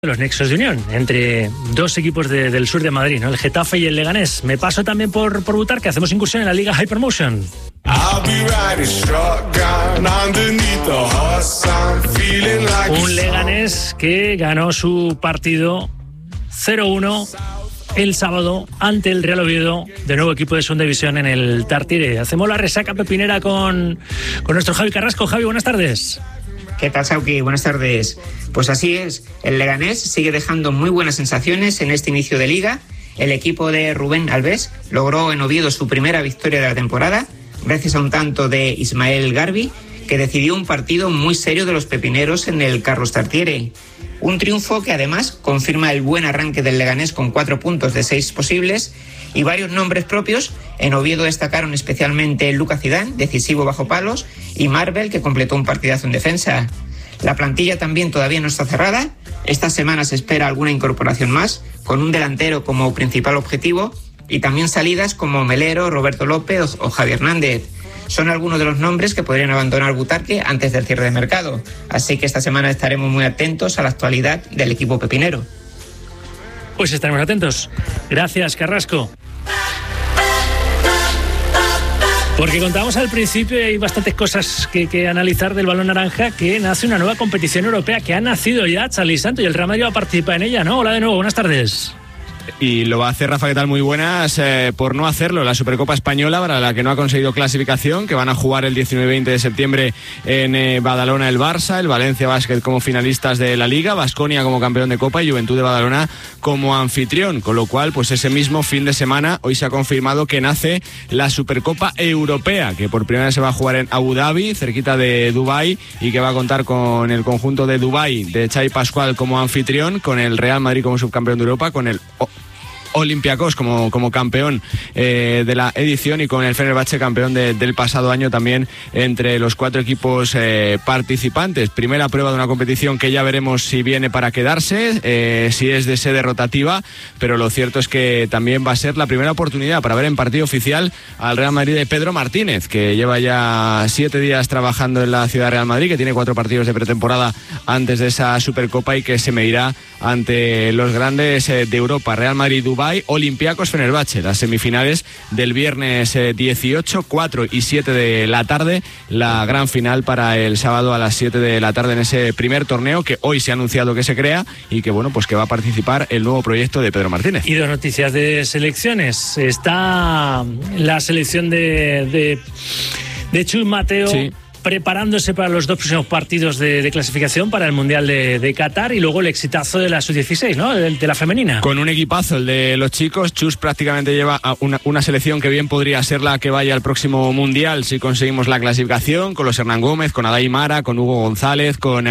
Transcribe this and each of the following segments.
Los nexos de unión entre dos equipos del sur de Madrid, ¿no? El Getafe y el Leganés. Me paso también por Butarque, hacemos incursión en la Liga Hypermotion. Un Leganés que ganó su partido 0-1 el sábado ante el Real Oviedo, de nuevo equipo de segunda división en el Tartiere. Hacemos la resaca pepinera con nuestro Javi Carrasco. Javi, buenas tardes. ¿Qué tal, Sauki? Buenas tardes. Pues así es, el Leganés sigue dejando muy buenas sensaciones en este inicio de liga. El equipo de Rubén Alves logró en Oviedo su primera victoria de la temporada, gracias a un tanto de Ismael Garbi, que decidió un partido muy serio de los pepineros en el Carlos Tartiere. Un triunfo que además confirma el buen arranque del Leganés con 4 puntos de 6 posibles y varios nombres propios. En Oviedo destacaron especialmente Lucas Zidane, decisivo bajo palos, y Marvel, que completó un partidazo en defensa. La plantilla también todavía no está cerrada. Esta semana se espera alguna incorporación más, con un delantero como principal objetivo, y también salidas como Melero, Roberto López o Javi Hernández. Son algunos de los nombres que podrían abandonar Butarque antes del cierre de mercado. Así que esta semana estaremos muy atentos a la actualidad del equipo pepinero. Pues estaremos atentos. Gracias, Carrasco. Porque contábamos al principio, hay bastantes cosas que analizar del balón naranja, que nace una nueva competición europea que ha nacido ya, Charly Santo, y el Real Madrid va a participar en ella, ¿no? Hola de nuevo, buenas tardes. Y lo va a hacer Rafa, ¿qué tal? Muy buenas. Por no hacerlo, la Supercopa Española, para la que no ha conseguido clasificación, que van a jugar el 19 y 20 de septiembre en Badalona el Barça, el Valencia Basket como finalistas de la Liga, Baskonia como campeón de Copa y Juventud de Badalona como anfitrión. Con lo cual, pues ese mismo fin de semana, hoy se ha confirmado que nace la Supercopa Europea, que por primera vez se va a jugar en Abu Dhabi, cerquita de Dubái, y que va a contar con el conjunto de Dubái, de Xavi Pascual como anfitrión, con el Real Madrid como subcampeón de Europa, con el Olympiacos como campeón de la edición y con el Fenerbahce campeón del pasado año también entre los 4 equipos participantes. Primera prueba de una competición que ya veremos si viene para quedarse, si es de sede rotativa, pero lo cierto es que también va a ser la primera oportunidad para ver en partido oficial al Real Madrid de Pedro Martínez, que lleva ya 7 días trabajando en la ciudad de Real Madrid, que tiene 4 partidos de pretemporada antes de esa Supercopa y que se medirá ante los grandes de Europa, Real Madrid, Dubái, Olympiacos, Fenerbahce. Las semifinales del viernes 18, 4 y 7 de la tarde, la gran final para el sábado a las 7 de la tarde en ese primer torneo que hoy se ha anunciado que se crea y que bueno, pues que va a participar el nuevo proyecto de Pedro Martínez. Y dos noticias de selecciones. Está la selección de Chus Mateo. Sí, preparándose para los 2 próximos partidos de clasificación para el Mundial de Qatar, y luego el exitazo de la Sub-16, ¿no? De la femenina. Con un equipazo, el de los chicos. Chus prácticamente lleva una selección que bien podría ser la que vaya al próximo Mundial si conseguimos la clasificación, con los Hernán Gómez, con Adai Mara, con Hugo González, con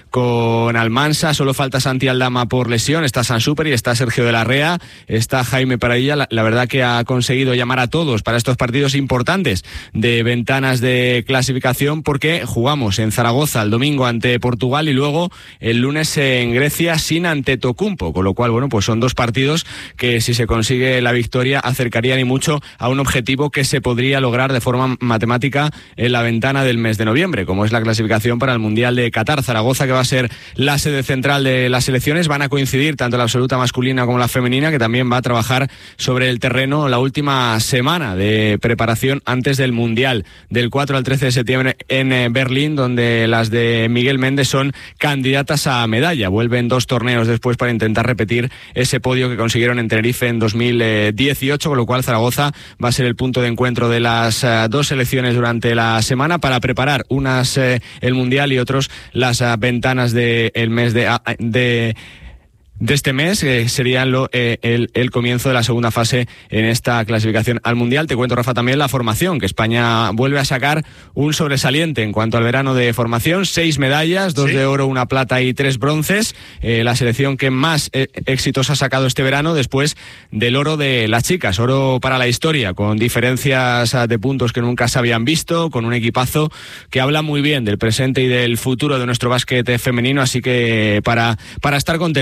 Almansa. Solo falta Santi Aldama por lesión, está Sansúperi, está Sergio de la Rea, está Jaime Paradilla. La verdad que ha conseguido llamar a todos para estos partidos importantes de ventanas de clasificación, porque jugamos en Zaragoza el domingo ante Portugal y luego el lunes en Grecia sin Antetokounmpo, con lo cual, bueno, pues son 2 partidos que si se consigue la victoria acercarían y mucho a un objetivo que se podría lograr de forma matemática en la ventana del mes de noviembre, como es la clasificación para el Mundial de Qatar. Zaragoza, que va a ser la sede central de las selecciones, van a coincidir tanto la absoluta masculina como la femenina, que también va a trabajar sobre el terreno la última semana de preparación antes del Mundial, del 4 al 13 de septiembre en Berlín, donde las de Miguel Méndez son candidatas a medalla. Vuelven 2 torneos después para intentar repetir ese podio que consiguieron en Tenerife en 2018, con lo cual Zaragoza va a ser el punto de encuentro de las 2 selecciones durante la semana para preparar unas el Mundial y otros las ventanas del mes de este mes, serían el comienzo de la segunda fase en esta clasificación al Mundial. Te cuento, Rafa, también la formación, que España vuelve a sacar un sobresaliente en cuanto al verano de formación. 6 medallas, 2 de oro, 1 plata y 3 bronces. La selección que más éxitos ha sacado este verano después del oro de las chicas. Oro para la historia, con diferencias de puntos que nunca se habían visto, con un equipazo que habla muy bien del presente y del futuro de nuestro básquet femenino. Así que para estar contentos otra vez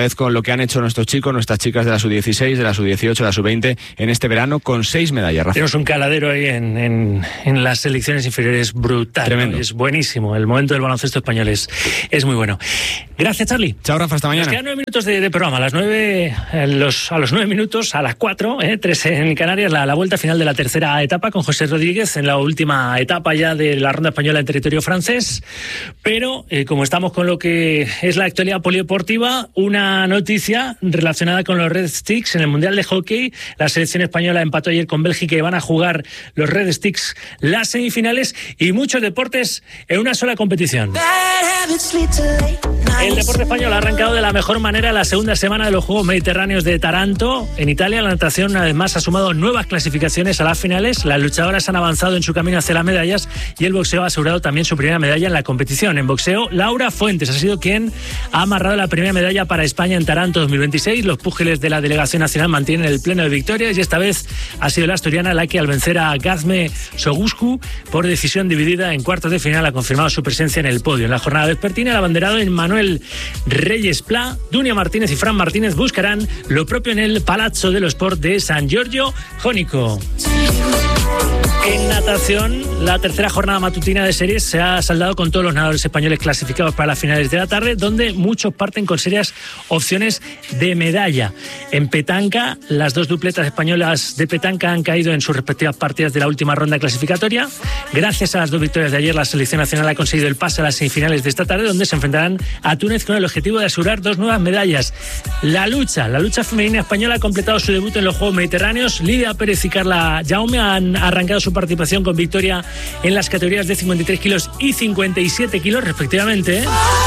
vez con lo que han hecho nuestros chicos, nuestras chicas de la sub-16, de la sub-18, de la sub-20 en este verano, con 6 medallas, Rafa. Tenemos un caladero ahí en las selecciones inferiores brutal. Tremendo. Es buenísimo. El momento del baloncesto español es muy bueno. Gracias, Charlie. Chao, Rafa, hasta mañana. Nos quedan 9 minutos de programa. A las 9, a los 9 minutos, a las 4, 3 en Canarias, la vuelta final de la tercera etapa con José Rodríguez en la última etapa ya de la ronda española en territorio francés. Pero, como estamos con lo que es la actualidad polideportiva, una noticia relacionada con los Red Sticks en el Mundial de Hockey. La selección española empató ayer con Bélgica y van a jugar los Red Sticks las semifinales y muchos deportes en una sola competición. El deporte español ha arrancado de la mejor manera la segunda semana de los Juegos Mediterráneos de Taranto. En Italia, la natación una vez más ha sumado nuevas clasificaciones a las finales. Las luchadoras han avanzado en su camino hacia las medallas y el boxeo ha asegurado también su primera medalla en la competición. En boxeo, Laura Fuentes ha sido quien ha amarrado la primera medalla para España en Taranto 2026. Los púgiles de la delegación nacional mantienen el pleno de victorias y esta vez ha sido la asturiana la que, al vencer a Gazme Soguscu por decisión dividida en cuartos de final, ha confirmado su presencia en el podio. En la jornada vespertina, el abanderado Manuel Reyes Pla, Dunia Martínez y Fran Martínez buscarán lo propio en el Palazzo dello Sport de San Giorgio Jónico. En natación, la tercera jornada matutina de series se ha saldado con todos los nadadores españoles clasificados para las finales de la tarde, donde muchos parten con serias opciones de medalla. En petanca, las dos dupletas españolas de petanca han caído en sus respectivas partidas de la última ronda clasificatoria. Gracias a las dos victorias de ayer, la selección nacional ha conseguido el pase a las semifinales de esta tarde, donde se enfrentarán a Túnez con el objetivo de asegurar 2 nuevas medallas. La lucha femenina española ha completado su debut en los Juegos Mediterráneos. Lidia Pérez y Carla Jaume han arrancado su participación con victoria en las categorías de 53 kilos y 57 kilos respectivamente.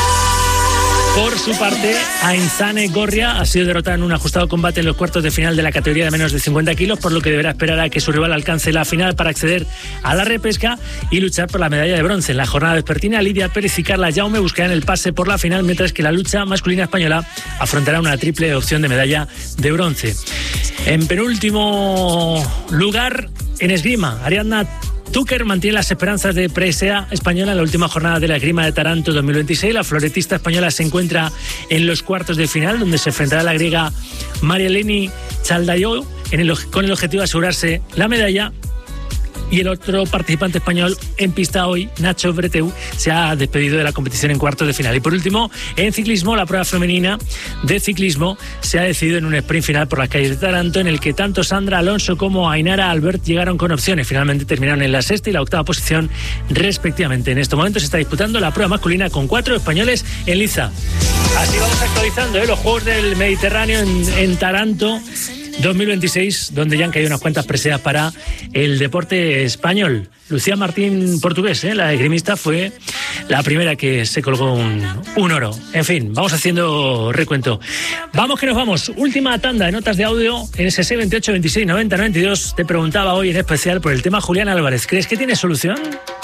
Por su parte, Ainzane Gorria ha sido derrotada en un ajustado combate en los cuartos de final de la categoría de menos de 50 kilos, por lo que deberá esperar a que su rival alcance la final para acceder a la repesca y luchar por la medalla de bronce. En la jornada vespertina, Lidia Pérez y Carla Jaume buscarán el pase por la final, mientras que la lucha masculina española afrontará una triple opción de medalla de bronce. En penúltimo lugar, en esgrima, Ariadna Tucker mantiene las esperanzas de presea española en la última jornada de la esgrima de Taranto 2026. La floretista española se encuentra en los cuartos de final, donde se enfrentará a la griega Marieleni Chaldayou con el objetivo de asegurarse la medalla. Y el otro participante español en pista hoy, Nacho Breteu, se ha despedido de la competición en cuartos de final. Y por último, en ciclismo, la prueba femenina de ciclismo se ha decidido en un sprint final por las calles de Taranto, en el que tanto Sandra Alonso como Ainara Albert llegaron con opciones. Finalmente terminaron en la sexta y la octava posición respectivamente. En estos momentos se está disputando la prueba masculina con 4 españoles en liza. Así vamos actualizando los Juegos del Mediterráneo en Taranto 2026, donde ya han caído unas cuantas preseas para el deporte español. Lucía Martín, portugués, la esgrimista, fue la primera que se colgó un oro. En fin, vamos haciendo recuento. Vamos que nos vamos. Última tanda de notas de audio en ese 28 26 90 92. Te preguntaba hoy en especial por el tema Julián Álvarez. ¿Crees que tiene solución?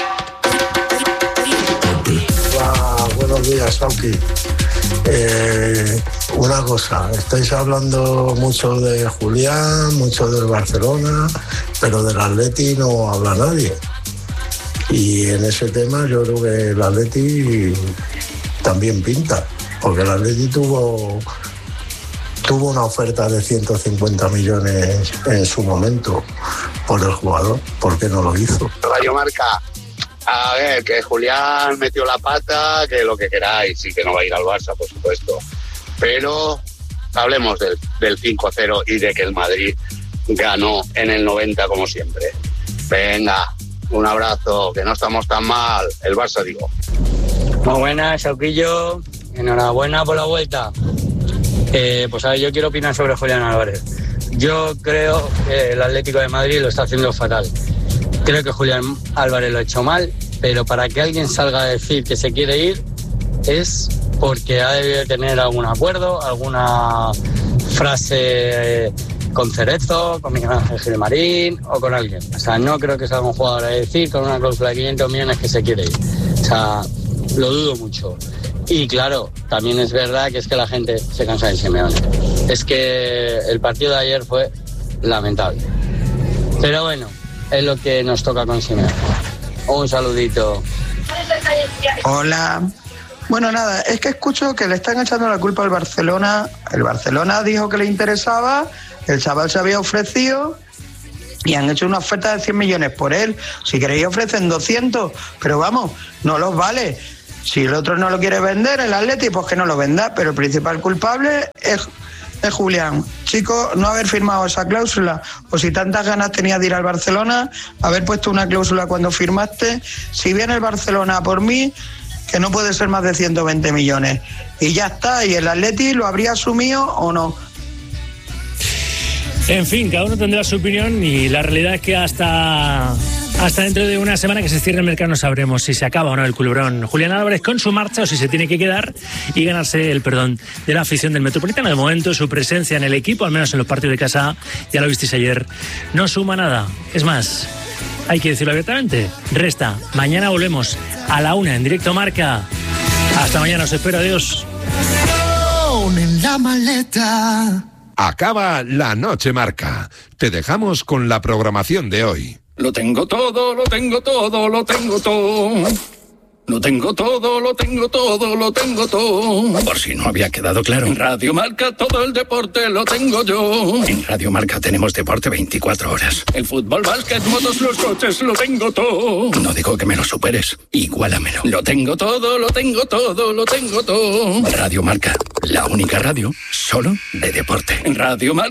Buenos días, Sauki. Una cosa, estáis hablando mucho de Julián, mucho del Barcelona, pero del Atleti no habla nadie. Y en ese tema yo creo que el Atleti también pinta, porque el Atleti tuvo una oferta de 150 millones en su momento por el jugador. ¿Por qué no lo hizo? Radio Marca. A ver, que Julián metió la pata, que lo que queráis, y que no va a ir al Barça, por supuesto. Pero hablemos del 5-0 y de que el Madrid ganó en el 90 como siempre. Venga, un abrazo, que no estamos tan mal. El Barça, digo. Muy buenas, Sauquillo. Enhorabuena por la vuelta. Pues a ver, yo quiero opinar sobre Julián Álvarez. Yo creo que el Atlético de Madrid lo está haciendo fatal. Creo que Julián Álvarez lo ha hecho mal, pero para que alguien salga a decir que se quiere ir es porque ha debido tener algún acuerdo, alguna frase con Cerezo, con Miguel Ángel Gilmarín o con alguien. O sea, no creo que salga un jugador a decir con una cláusula de 500 millones que se quiere ir. O sea, lo dudo mucho. Y claro, también es verdad que es que la gente se cansa de Simeone. Es que el partido de ayer fue lamentable. Pero bueno, es lo que nos toca con Simeone. Un saludito. Hola, Bueno, nada, es que escucho que le están echando la culpa al Barcelona. El Barcelona dijo que le interesaba, el chaval se había ofrecido y han hecho una oferta de 100 millones por él. Si queréis ofrecen 200, pero vamos, no los vale. Si el otro no lo quiere vender, el Atleti, pues que no lo venda, pero el principal culpable es Julián. Chico, no haber firmado esa cláusula, o si tantas ganas tenías de ir al Barcelona, haber puesto una cláusula cuando firmaste. Si viene el Barcelona por mí, que no puede ser más de 120 millones. Y ya está, y el Atleti lo habría asumido o no. En fin, cada uno tendrá su opinión y la realidad es que hasta dentro de una semana que se cierre el mercado no sabremos si se acaba o no el culebrón Julián Álvarez con su marcha o si se tiene que quedar y ganarse el perdón de la afición del Metropolitano. De momento su presencia en el equipo, al menos en los partidos de casa, ya lo visteis ayer, no suma nada. Es más, hay que decirlo abiertamente, resta. Mañana volvemos a la 1 en Directo Marca. Hasta mañana, os espero, adiós. En la maleta. Acaba la noche Marca. Te dejamos con la programación de hoy. Lo tengo todo, lo tengo todo, lo tengo todo. Lo tengo todo, lo tengo todo, lo tengo todo. Por si no había quedado claro. En Radio Marca todo el deporte lo tengo yo. En Radio Marca tenemos deporte 24 horas. El fútbol, básquet, motos, los coches, lo tengo todo. No digo que me lo superes, igualamelo. Lo tengo todo, lo tengo todo, lo tengo todo. Radio Marca, la única radio solo de deporte. En Radio Marca.